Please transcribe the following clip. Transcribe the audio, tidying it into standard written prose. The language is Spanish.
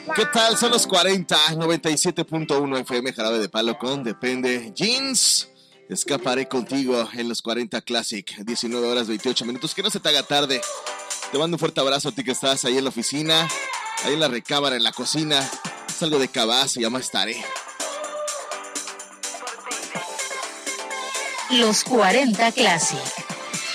¿Qué tal? Son los 40, 97.1 FM, Jarabe de Palo con Depende Jeans. Escaparé contigo en los 40 Classic, 19 horas 28 minutos. Que no se te haga tarde. Te mando un fuerte abrazo a ti que estás ahí en la oficina, ahí en la recámara, en la cocina. Salgo de Cabaz y ya más estaré. Los 40 Classic.